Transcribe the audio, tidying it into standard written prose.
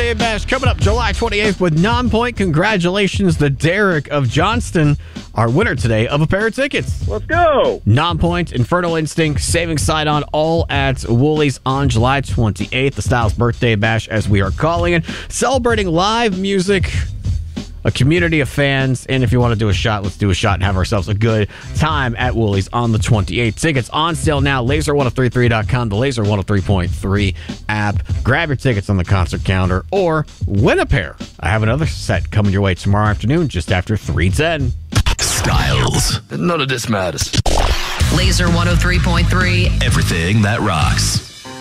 Birthday Bash coming up July 28th with Non-Point. Congratulations to Derek of Johnston, our winner today of a pair of tickets. Let's go. Non-Point, Infernal Instinct, Saving Side On, all at Woolies on July 28th. The Styles Birthday Bash, as we are calling it. Celebrating live music, a community of fans, and if you want to do a shot, let's do a shot and have ourselves a good time at Woolies on the 28th. Tickets on sale now, laser1033.com, the Laser 103.3 app. Grab your tickets on the concert calendar or win a pair. I have another set coming your way tomorrow afternoon just after 3:10. Styles. None of this matters. Laser 103.3. Everything that rocks.